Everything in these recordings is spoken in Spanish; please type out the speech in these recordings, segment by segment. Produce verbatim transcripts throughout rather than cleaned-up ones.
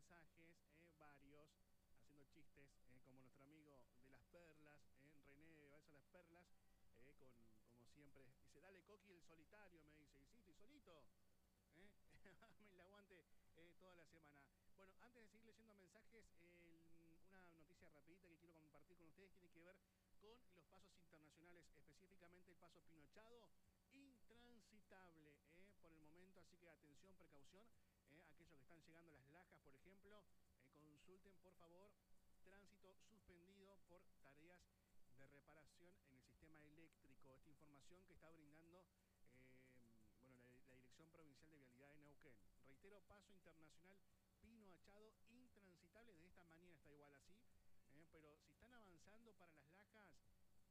mensajes, eh, varios, haciendo chistes, eh, como nuestro amigo de las perlas, eh, René de Balsa Las Perlas, eh, con, como siempre, dice, dale Coqui el solitario, me dice, y sí, estoy solito. ¿Eh? Me la aguante eh, toda la semana. Bueno, antes de seguir leyendo mensajes, eh, una noticia rapidita que quiero compartir con ustedes tiene que ver con los pasos internacionales, específicamente el paso Pinochado, intransitable eh, por el momento, así que atención, precaución, eh, aquellos que están llegando a Las Lajas, por ejemplo, eh, consulten por favor, tránsito suspendido por tareas de reparación en el sistema eléctrico. Esta información que está brindando eh, bueno, la, la Dirección Provincial de Vialidad de Neuquén. Reitero, paso internacional Pino Achado intransitable. Desde esta mañana está igual así, eh, pero si están avanzando para Las Lajas,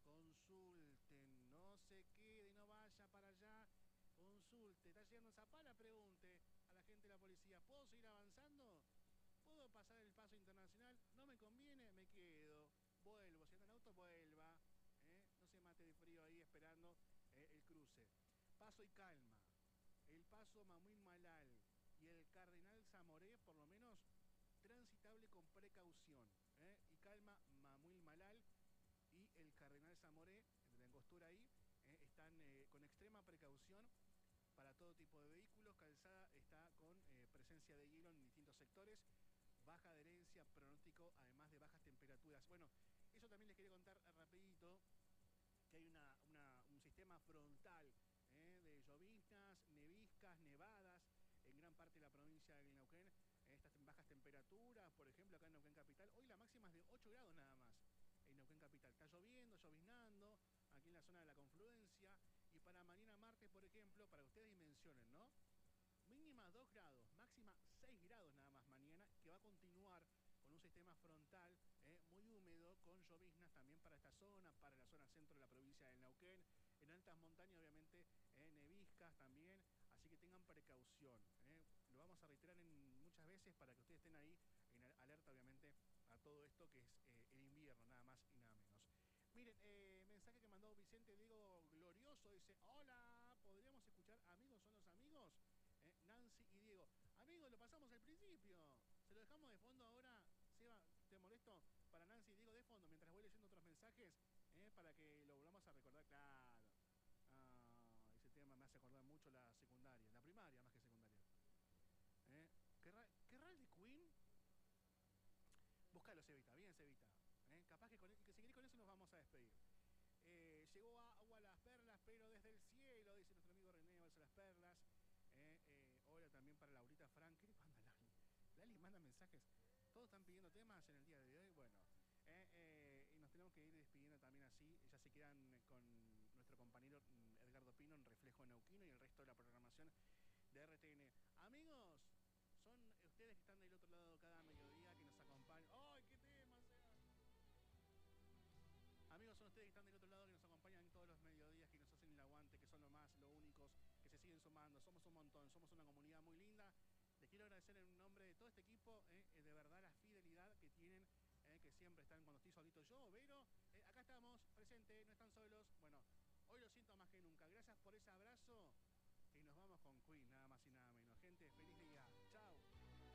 consulten, no se quede, no vaya para allá, consulte. Está llegando Zapala, pregunte a la gente de la policía, ¿puedo seguir avanzando? ¿Puedo pasar el paso internacional? No me conviene, me quedo. Vuelvo, si anda en auto, vuelva. ¿eh? No se mate de frío ahí esperando eh, el cruce. Paso y calma. El paso Mamuín Malal y el Cardenal Zamoré, por lo menos, transitable con precaución. ¿eh? Y calma, Mamuín Malal y el Cardenal Zamoré, de la angostura ahí, ¿eh? están eh, con extrema precaución para todo tipo de vehículos. Calzada está con eh, presencia de hielo en distintos sectores. Baja adherencia, pronóstico, además de bajas temperaturas. Bueno, eso también les quería contar rapidito, que hay una, una, un sistema frontal eh, de lloviznas, neviscas, nevadas en gran parte de la provincia de Neuquén. Estas bajas temperaturas, por ejemplo, acá en Neuquén Capital, hoy la máxima es de ocho grados nada más en Neuquén Capital. Está lloviendo, lloviznando, aquí en la zona de la confluencia. Y para mañana martes, por ejemplo, para que ustedes dimensionen, ¿no? Mínima dos grados, máxima seis grados nada más mañana, que va a continuar con un sistema frontal eh, muy húmedo, con lloviznas también para esta zona, para la zona centro de la provincia de Neuquén. En altas montañas, obviamente, eh, neviscas también, así que tengan precaución. Eh. Lo vamos a reiterar en muchas veces para que ustedes estén ahí en alerta, obviamente, a todo esto que es eh, el invierno, nada más y nada menos. Miren, eh, mensaje que mandó Vicente Diego Glorioso, dice, hola, ¿podríamos escuchar Amigos son los amigos? Eh, Nancy y Diego. Amigos, lo pasamos al principio. Se lo dejamos de fondo ahora. Seba, ¿te molesto? Para Nancy y Diego de fondo, mientras voy leyendo otros mensajes, eh, para que lo volvamos a recordar. Claro. Ah, ese tema me hace acordar mucho la secundaria, la primaria más que secundaria. Eh, ¿Querrá el de Queen? Búscalo, Cevita, bien, Cevita. Eh, capaz que, con, que si querés con eso nos vamos a despedir. Eh, llegó agua a Las Perlas, pero desde el cielo, dice nuestro amigo René Balsa Las Perlas. Eh, eh, hola también para Laurita Frank. ¿Qué le manda Lali? Lali manda mensajes. Todos están pidiendo temas en el día de hoy. Bueno, eh, eh, y nos tenemos que ir despidiendo también así. Ya se quedan con nuestro compañero Edgardo Pino en Reflejo Neuquino y el resto de la programación de R T N. Amigos, son ustedes que están del otro lado cada mediodía, que nos acompañan. ¡Ay, qué tema, Seba! Amigos, son ustedes que están del otro lado, que nos acompañan en todos los mediodías, que nos hacen el aguante, que son lo más, lo únicos, que se siguen sumando. Somos un montón, somos una comunidad muy linda. Les quiero agradecer en nombre de todo este equipo, eh, de verdad, la fidelidad que tienen, eh, que siempre están cuando estoy solito yo, Vero. Eh, acá estamos, presentes, no están solos. Bueno, hoy lo siento más que nunca. Gracias por ese abrazo.